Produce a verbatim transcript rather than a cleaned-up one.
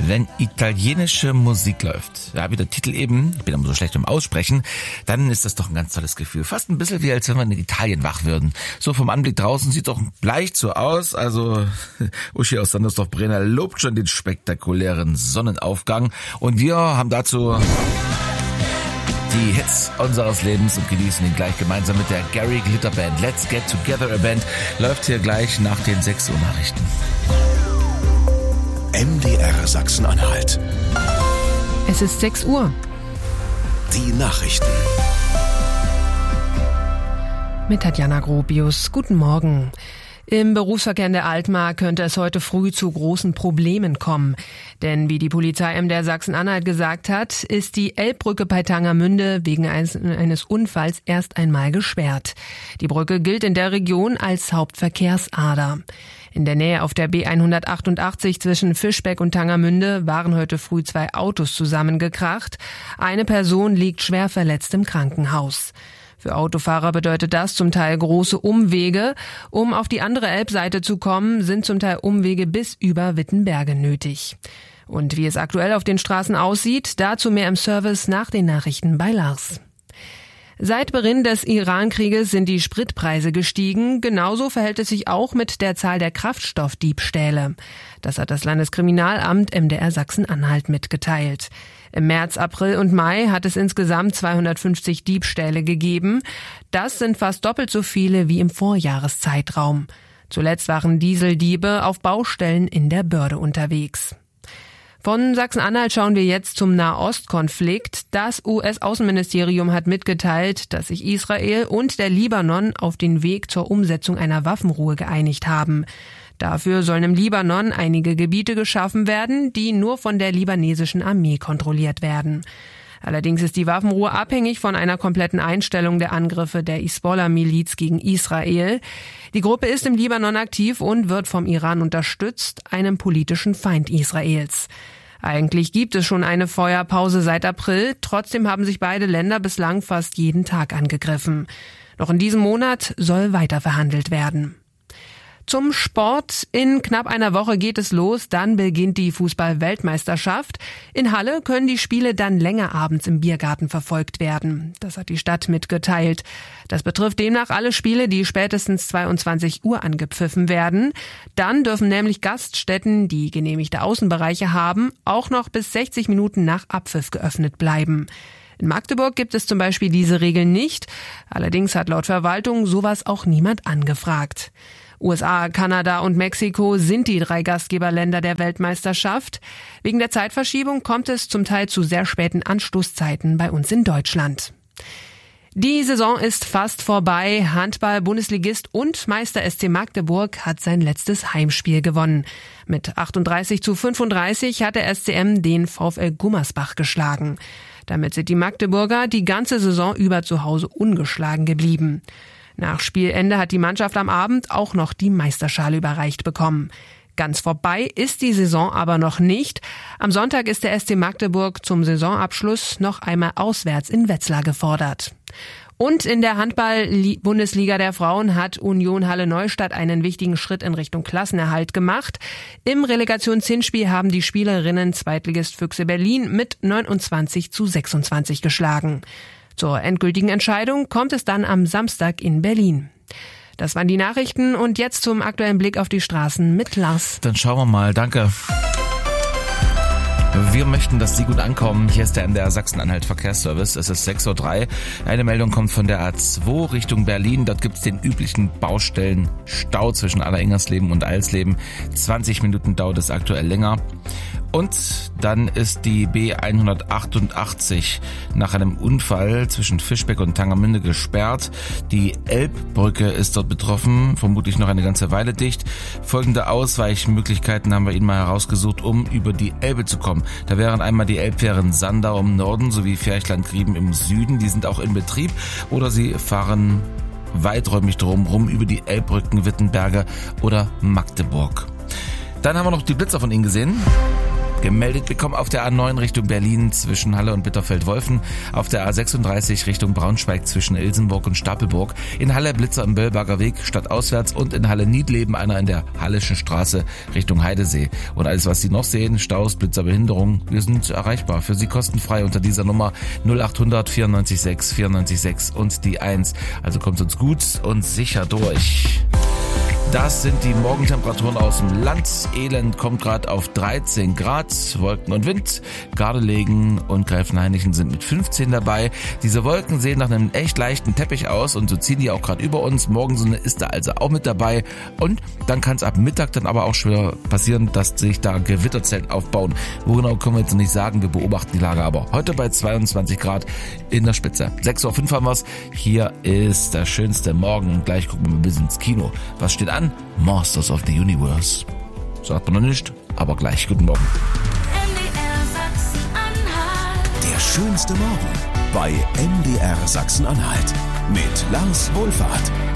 Wenn italienische Musik läuft, ja, wie der Titel eben, ich bin immer so schlecht im Aussprechen, dann ist das doch ein ganz tolles Gefühl. Fast ein bisschen wie, als wenn wir in Italien wach würden. So vom Anblick draußen sieht doch leicht so aus. Also Uschi aus Sandersdorf-Brenner lobt schon den spektakulären Sonnenaufgang. Und wir haben dazu die Hits unseres Lebens und genießen ihn gleich gemeinsam mit der Gary Glitter Band. Let's Get Together a Band läuft hier gleich nach den sechs Uhr Nachrichten. M D R Sachsen-Anhalt. Es ist sechs Uhr. Die Nachrichten. Mit Tatjana Gropius. Guten Morgen. Im Berufsverkehr in der Altmark könnte es heute früh zu großen Problemen kommen. Denn wie die Polizei M D R Sachsen-Anhalt gesagt hat, ist die Elbbrücke bei Tangermünde wegen eines Unfalls erst einmal gesperrt. Die Brücke gilt in der Region als Hauptverkehrsader. In der Nähe auf der B hundertachtundachtzig zwischen Fischbeck und Tangermünde waren heute früh zwei Autos zusammengekracht. Eine Person liegt schwer verletzt im Krankenhaus. Für Autofahrer bedeutet das zum Teil große Umwege. Um auf die andere Elbseite zu kommen, sind zum Teil Umwege bis über Wittenberge nötig. Und wie es aktuell auf den Straßen aussieht, dazu mehr im Service nach den Nachrichten bei Lars. Seit Beginn des Iran-Krieges sind die Spritpreise gestiegen. Genauso verhält es sich auch mit der Zahl der Kraftstoffdiebstähle. Das hat das Landeskriminalamt M D R Sachsen-Anhalt mitgeteilt. Im März, April und Mai hat es insgesamt zweihundertfünfzig Diebstähle gegeben. Das sind fast doppelt so viele wie im Vorjahreszeitraum. Zuletzt waren Dieseldiebe auf Baustellen in der Börde unterwegs. Von Sachsen-Anhalt schauen wir jetzt zum Nahostkonflikt. Das U S-Außenministerium hat mitgeteilt, dass sich Israel und der Libanon auf den Weg zur Umsetzung einer Waffenruhe geeinigt haben. Dafür sollen im Libanon einige Gebiete geschaffen werden, die nur von der libanesischen Armee kontrolliert werden. Allerdings ist die Waffenruhe abhängig von einer kompletten Einstellung der Angriffe der Hisbollah-Miliz gegen Israel. Die Gruppe ist im Libanon aktiv und wird vom Iran unterstützt, einem politischen Feind Israels. Eigentlich gibt es schon eine Feuerpause seit April, trotzdem haben sich beide Länder bislang fast jeden Tag angegriffen. Noch in diesem Monat soll weiter verhandelt werden. Zum Sport. In knapp einer Woche geht es los, dann beginnt die Fußball-Weltmeisterschaft. In Halle können die Spiele dann länger abends im Biergarten verfolgt werden. Das hat die Stadt mitgeteilt. Das betrifft demnach alle Spiele, die spätestens zweiundzwanzig Uhr angepfiffen werden. Dann dürfen nämlich Gaststätten, die genehmigte Außenbereiche haben, auch noch bis sechzig Minuten nach Abpfiff geöffnet bleiben. In Magdeburg gibt es zum Beispiel diese Regel nicht. Allerdings hat laut Verwaltung sowas auch niemand angefragt. U S A, Kanada und Mexiko sind die drei Gastgeberländer der Weltmeisterschaft. Wegen der Zeitverschiebung kommt es zum Teil zu sehr späten Anstoßzeiten bei uns in Deutschland. Die Saison ist fast vorbei. Handball-Bundesligist und Meister S C Magdeburg hat sein letztes Heimspiel gewonnen. Mit achtunddreißig zu fünfunddreißig hat der S C M den VfL Gummersbach geschlagen. Damit sind die Magdeburger die ganze Saison über zu Hause ungeschlagen geblieben. Nach Spielende hat die Mannschaft am Abend auch noch die Meisterschale überreicht bekommen. Ganz vorbei ist die Saison aber noch nicht. Am Sonntag ist der S C Magdeburg zum Saisonabschluss noch einmal auswärts in Wetzlar gefordert. Und in der Handball-Bundesliga der Frauen hat Union Halle-Neustadt einen wichtigen Schritt in Richtung Klassenerhalt gemacht. Im Relegationshinspiel haben die Spielerinnen Zweitligist Füchse Berlin mit neunundzwanzig zu sechsundzwanzig geschlagen. Zur endgültigen Entscheidung kommt es dann am Samstag in Berlin. Das waren die Nachrichten und jetzt zum aktuellen Blick auf die Straßen mit Lars. Dann schauen wir mal, danke. Wir möchten, dass Sie gut ankommen. Hier ist der M D R Sachsen-Anhalt Verkehrsservice. Es ist sechs Uhr drei. Eine Meldung kommt von der A zwei Richtung Berlin. Dort gibt es den üblichen Baustellenstau zwischen Alleringers-Leben und Eilsleben. zwanzig Minuten dauert es aktuell länger. Und dann ist die B hundertachtundachtzig nach einem Unfall zwischen Fischbeck und Tangermünde gesperrt. Die Elbbrücke ist dort betroffen, vermutlich noch eine ganze Weile dicht. Folgende Ausweichmöglichkeiten haben wir Ihnen mal herausgesucht, um über die Elbe zu kommen. Da wären einmal die Elbfähren Sandau im Norden sowie Ferchland-Grieben im Süden. Die sind auch in Betrieb. Oder Sie fahren weiträumig drumherum über die Elbbrücken Wittenberge oder Magdeburg. Dann haben wir noch die Blitzer von Ihnen gesehen. gemeldet bekommen auf der A neun Richtung Berlin zwischen Halle und Bitterfeld-Wolfen, auf der A sechsunddreißig Richtung Braunschweig zwischen Ilsenburg und Stapelburg, in Halle Blitzer im Böllberger Weg stadtauswärts und in Halle Niedleben einer in der Hallischen Straße Richtung Heidesee. Und alles, was Sie noch sehen, Staus, Blitzer, Behinderung, wir sind erreichbar. Für Sie kostenfrei unter dieser Nummer null acht hundert vierundneunzig sechs vierundneunzig sechs und die eins. Also kommt uns gut und sicher durch. Das sind die Morgentemperaturen aus dem Land. Elend kommt gerade auf dreizehn Grad. Wolken und Wind. Gardelegen und Gräfenhainichen sind mit fünfzehn dabei. Diese Wolken sehen nach einem echt leichten Teppich aus und so ziehen die auch gerade über uns. Morgensonne ist da also auch mit dabei. Und dann kann es ab Mittag dann aber auch schwer passieren, dass sich da Gewitterzellen aufbauen. Wo genau können wir jetzt noch nicht sagen. Wir beobachten die Lage aber heute bei zweiundzwanzig Grad in der Spitze. sechs Uhr fünf haben wir's. Hier ist der schönste Morgen. Gleich gucken wir ein bisschen ins Kino. Was steht an? Masters of the Universe. Sagt man noch nicht, aber gleich. Guten Morgen. M D R Sachsen-Anhalt. Der schönste Morgen bei M D R Sachsen-Anhalt mit Lars Wohlfahrt.